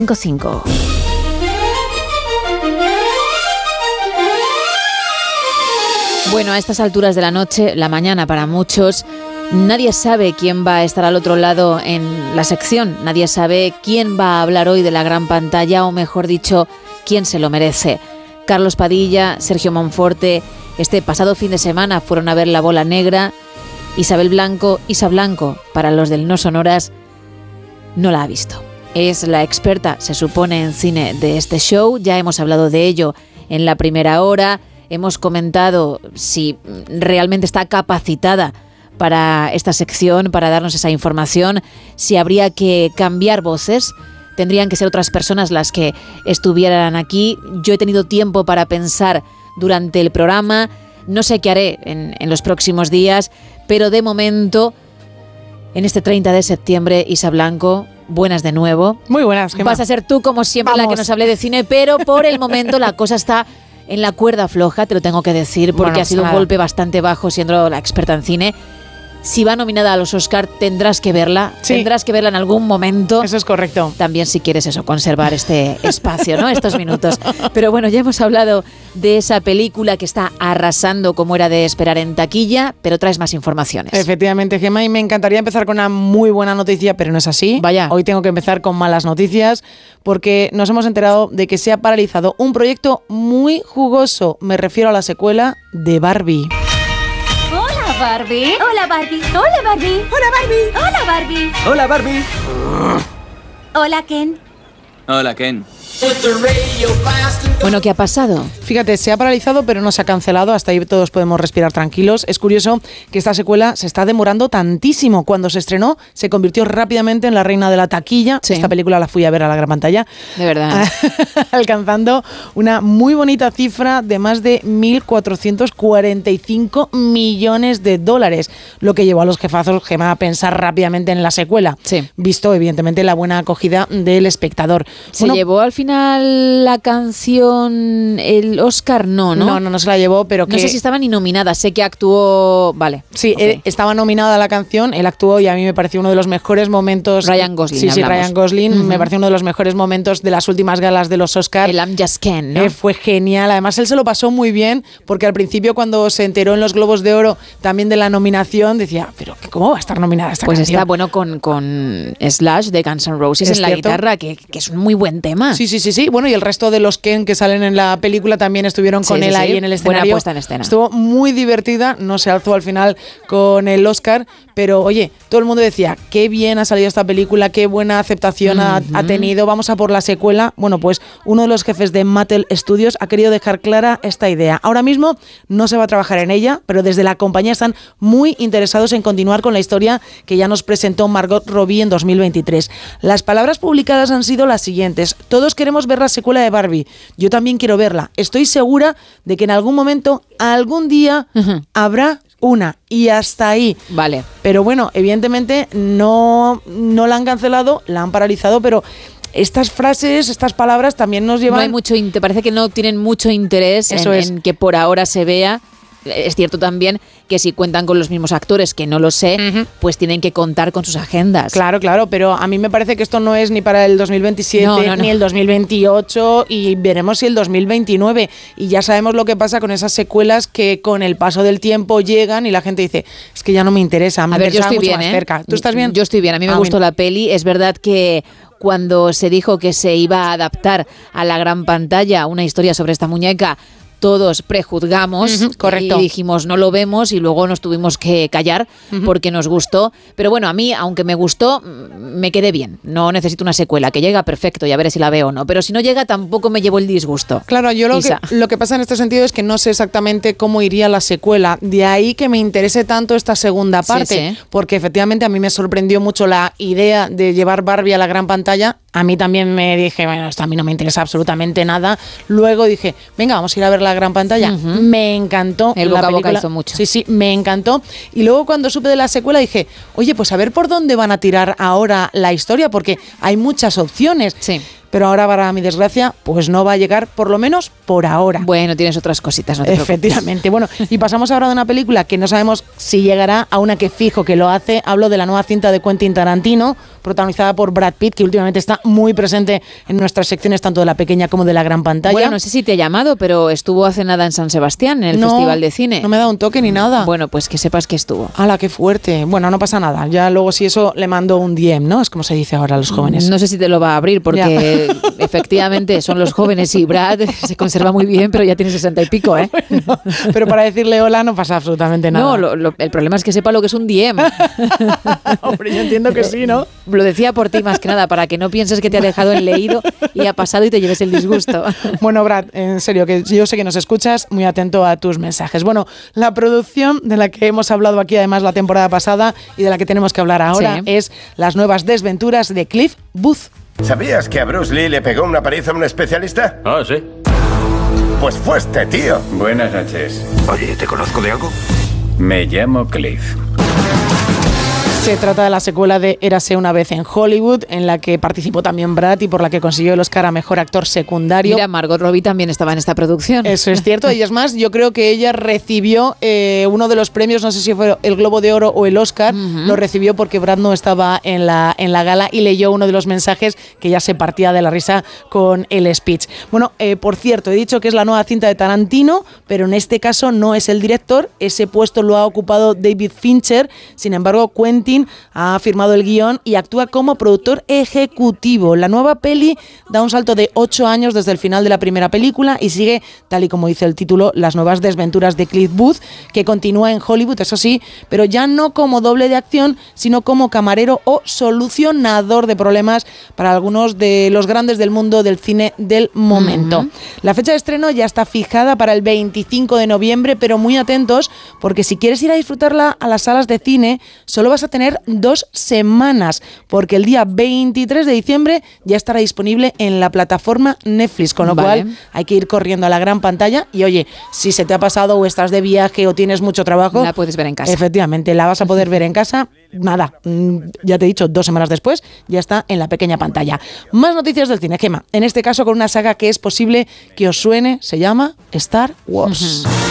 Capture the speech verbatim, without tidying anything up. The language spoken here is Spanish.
cinco cinco. Bueno, a estas alturas de la noche, la mañana para muchos, nadie sabe quién va a estar al otro lado en la sección. Nadie sabe quién va a hablar hoy de la gran pantalla, o mejor dicho, quién se lo merece. Carlos Padilla, Sergio Monforte, este pasado fin de semana fueron a ver La Bola Negra. Isabel Blanco, Isa Blanco, para los del No Sonoras, no la ha visto. Es la experta, se supone, en cine de este show. Ya hemos hablado de ello en la primera hora. Hemos comentado si realmente está capacitada para esta sección, para darnos esa información, si habría que cambiar voces, tendrían que ser otras personas las que estuvieran aquí. Yo he tenido tiempo para pensar durante el programa, no sé qué haré en, en los próximos días, pero de momento, en este treinta de septiembre, Isa Blanco, buenas de nuevo. Muy buenas, Gemma. Vas a ser tú, como siempre, Vamos. la que nos hable de cine, pero por el momento la cosa está en la cuerda floja, te lo tengo que decir, porque Bueno, ha sido nada. un golpe bastante bajo siendo la experta en cine. Si va nominada a los Oscar, tendrás que verla, Sí. tendrás que verla en algún momento. Eso es correcto. También si quieres eso, conservar este espacio, ¿no? Estos minutos. Pero bueno, ya hemos hablado de esa película que está arrasando como era de esperar en taquilla, pero traes más informaciones. Efectivamente, Gemma, y me encantaría empezar con una muy buena noticia, pero no es así. Vaya. Hoy tengo que empezar con malas noticias, porque nos hemos enterado de que se ha paralizado un proyecto muy jugoso. Me refiero a la secuela de Barbie. Hola Barbie. Hola Barbie. Hola Barbie. Hola Barbie. Hola Barbie. Hola, Barbie. Hola Ken. Hola, Ken. Bueno, ¿qué ha pasado? Fíjate, se ha paralizado, pero no se ha cancelado. Hasta ahí todos podemos respirar tranquilos. Es curioso que esta secuela se está demorando tantísimo. Cuando se estrenó, se convirtió rápidamente en la reina de la taquilla. Sí. Esta película la fui a ver a la gran pantalla. De verdad. Alcanzando una muy bonita cifra de más de mil cuatrocientos cuarenta y cinco millones de dólares, lo que llevó a los jefazos, Gemma, a pensar rápidamente en la secuela, Sí. visto evidentemente la buena acogida del espectador. ¿Se Bueno, llevó al final la canción, el Oscar? No, ¿no? no, no, no se la llevó, pero que... No sé si estaba ni nominada, sé que actuó... Vale. Sí, ok. él estaba nominada a la canción, él actuó y a mí me pareció uno de los mejores momentos... Ryan Gosling, Sí, sí, hablamos. Ryan Gosling, Ujú. me pareció uno de los mejores momentos de las últimas galas de los Oscars. El I'm Just Ken, ¿no? Eh, fue genial, además él se lo pasó muy bien, porque al principio cuando se enteró en los Globos de Oro también de la nominación, decía, pero ¿cómo va a estar nominada esta Pues canción? está bueno con, con Slash de Guns N' Roses Es en la cierto. guitarra, que, que es un muy buen tema. Sí, sí, sí, sí. Bueno, y el resto de los Ken que salen en la película también estuvieron con Sí, sí, él sí. ahí en el Buena escenario. puesta en escena. Estuvo muy divertida, no se alzó al final con el Oscar, pero oye, todo el mundo decía, qué bien ha salido esta película, qué buena aceptación ha, ha tenido, vamos a por la secuela. Bueno, pues uno de los jefes de Mattel Studios ha querido dejar clara esta idea. Ahora mismo no se va a trabajar en ella, pero desde la compañía están muy interesados en continuar con la historia que ya nos presentó Margot Robbie en dos mil veintitrés. Las palabras publicadas han sido las siguientes: todos queremos ver la secuela de Barbie, yo también quiero verla, estoy segura de que en algún momento, algún día, Ujú. habrá una, y hasta ahí. Vale. Pero bueno, evidentemente no, no la han cancelado, la han paralizado, pero estas frases, estas palabras también nos llevan... No hay mucho, in- te parece que no tienen mucho interés en, Eso es. en que por ahora se vea. Es cierto también que si cuentan con los mismos actores, que no lo sé, Ujú. pues tienen que contar con sus agendas. Claro, claro, pero a mí me parece que esto no es ni para el dos mil veintisiete, No, no, no. ni el dos mil veintiocho, y veremos si el dos mil veintinueve. Y ya sabemos lo que pasa con esas secuelas que con el paso del tiempo llegan y la gente dice, es que ya no me interesa, me A ver, yo interesaba estoy mucho bien, más ¿eh? cerca. ¿Tú estás bien? Yo estoy bien, a mí me Ah, gustó bien. la peli. Es verdad que cuando se dijo que se iba a adaptar a la gran pantalla una historia sobre esta muñeca, todos prejuzgamos. Ujú, correcto. Y dijimos no lo vemos, y luego nos tuvimos que callar porque nos gustó. Pero bueno, a mí, aunque me gustó, mm, me quedé bien. No necesito una secuela. Que llega, perfecto, ya veré si la veo o no. Pero si no llega, tampoco me llevo el disgusto. Claro, yo lo que, Isa. lo que pasa en este sentido es que no sé exactamente cómo iría la secuela. De ahí que me interese tanto esta segunda Sí, parte, sí. porque efectivamente a mí me sorprendió mucho la idea de llevar Barbie a la gran pantalla. A mí también me dije, bueno, esto a mí no me interesa absolutamente nada. Luego dije, venga, vamos a ir a ver la gran pantalla. Ujú. Me encantó. El la boca a boca película. hizo mucho. Sí, sí, me encantó. Y luego cuando supe de la secuela dije, oye, pues a ver por dónde van a tirar ahora la historia, porque hay muchas opciones. Sí. pero ahora, para mi desgracia, pues no va a llegar, por lo menos por ahora. Bueno, tienes otras cositas, no te preocupes. Efectivamente. Bueno, y pasamos ahora de una película que no sabemos si llegará a una que fijo que lo hace. Hablo de la nueva cinta de Quentin Tarantino, protagonizada por Brad Pitt, que últimamente está muy presente en nuestras secciones, tanto de la pequeña como de la gran pantalla. Bueno, no sé si te he llamado, pero estuvo hace nada en San Sebastián, en el no, Festival de Cine. No me ha dado un toque ni nada. Bueno, pues que sepas que estuvo. ¡Hala, qué fuerte! Bueno, no pasa nada. Ya luego si eso le mando un D M, ¿no? Es como se dice ahora a los jóvenes. No sé si te lo va a abrir, porque ya. Efectivamente son los jóvenes y Brad se conserva muy bien, pero ya tiene sesenta y pico, ¿eh? Bueno, pero para decirle hola no pasa absolutamente nada. No, lo, lo, el problema es que sepa lo que es un D M. Hombre, yo entiendo que sí, ¿no? Lo decía por ti más que nada, para que no pienses que te ha dejado en leído y ha pasado y te lleves el disgusto. Bueno, Brad, en serio, que yo sé que nos escuchas, muy atento a tus mensajes. Bueno, la producción de la que hemos hablado aquí además la temporada pasada y de la que tenemos que hablar ahora sí. es Las nuevas desventuras de Cliff Booth. ¿Sabías que a Bruce Lee le pegó una paliza a un especialista? Ah, sí. Pues fue este tío. Buenas noches. Oye, ¿te conozco de algo? Me llamo Cliff. Se trata de la secuela de Érase una vez en Hollywood, en la que participó también Brad y por la que consiguió el Oscar a Mejor Actor Secundario. Mira, Margot Robbie también estaba en esta producción. Eso es cierto, y es más, yo creo que ella recibió eh, uno de los premios, no sé si fue el Globo de Oro o el Oscar, uh-huh. lo recibió porque Brad no estaba en la, en la gala y leyó uno de los mensajes que ya se partía de la risa con el speech. Bueno, eh, por cierto, he dicho que es la nueva cinta de Tarantino, pero en este caso no es el director, ese puesto lo ha ocupado David Fincher, sin embargo, Quentin ha firmado el guión y actúa como productor ejecutivo. La nueva peli da un salto de ocho años desde el final de la primera película y sigue, tal y como dice el título, las nuevas desventuras de Cliff Booth, que continúa en Hollywood, eso sí, pero ya no como doble de acción, sino como camarero o solucionador de problemas para algunos de los grandes del mundo del cine del momento. Uh-huh. La fecha de estreno ya está fijada para el veinticinco de noviembre, pero muy atentos, porque si quieres ir a disfrutarla a las salas de cine, solo vas a tener dos semanas, porque el día veintitrés de diciembre ya estará disponible en la plataforma Netflix, con lo vale. cual hay que ir corriendo a la gran pantalla y oye, si se te ha pasado o estás de viaje o tienes mucho trabajo, la puedes ver en casa. Efectivamente, la vas a poder ver en casa. Nada, ya te he dicho, dos semanas después ya está en la pequeña pantalla. Más noticias del cine, Gemma, en este caso con una saga que es posible que os suene, se llama Star Wars. Uh-huh.